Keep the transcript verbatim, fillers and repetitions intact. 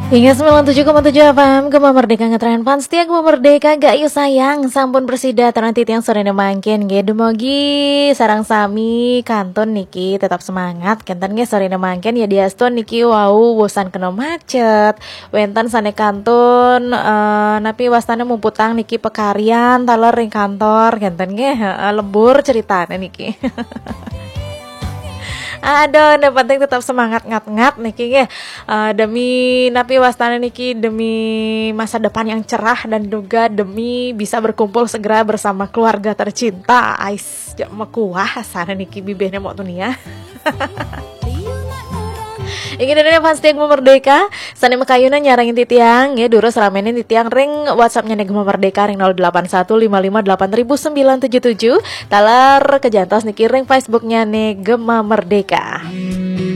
Hingga sembilan puluh tujuh koma tujuh F M Gema Merdeka ngetren pan setia Gema Merdeka gak yuk sayang sampun bersida nanti tiang sore mangkin ge demogi sarang sami kanton niki tetap semangat kenten ge sore mangkin ya diaston niki wau bosan kena macet wentan sane kanton uh, napi wastane mumputang niki pekarian taler ring kantor kenten ge uh, lembur ceritane niki. Aduh, yang penting tetap semangat ngat-ngat niki ya. Uh, demi napi wastana niki demi masa depan yang cerah dan juga demi bisa berkumpul segera bersama keluarga tercinta. Ais, jak mekuah sana niki bibehnya mau dunia. Ingin ada fans tiang Merdeka Sani Mekayuna nyarangin titiang ya duru seramenin titiang ring WhatsAppnya nih Gema Merdeka ring nol delapan satu lima lima delapan sembilan tujuh tujuh talar kejantos niki ring Facebooknya nih Gema Merdeka.